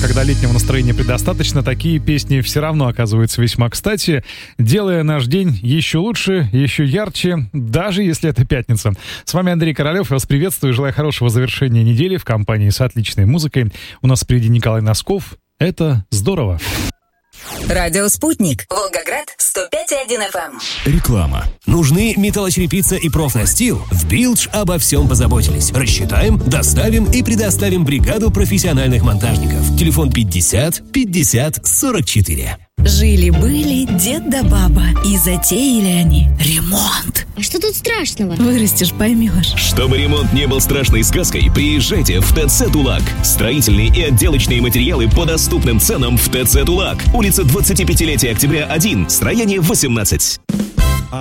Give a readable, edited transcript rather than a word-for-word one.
когда летнего настроения предостаточно, такие песни все равно оказываются весьма кстати, делая наш день еще лучше, еще ярче, даже если это пятница. С вами Андрей Королев, я вас приветствую, желаю хорошего завершения недели в компании с отличной музыкой. У нас впереди Николай Носков. Это здорово. Радио «Спутник». Волгоград, 105,1 FM. Реклама. Нужны металлочерепица и профнастил? В Билдж обо всем позаботились. Рассчитаем, доставим и предоставим бригаду профессиональных монтажников. Телефон 50 50 44. Жили-были дед да баба, и затеяли они ремонт. А что тут страшного? Вырастешь, поймешь. Чтобы ремонт не был страшной сказкой, приезжайте в ТЦ «Тулак». Строительные и отделочные материалы по доступным ценам в ТЦ «Тулак». Улица 25-летия октября 1, строение 18.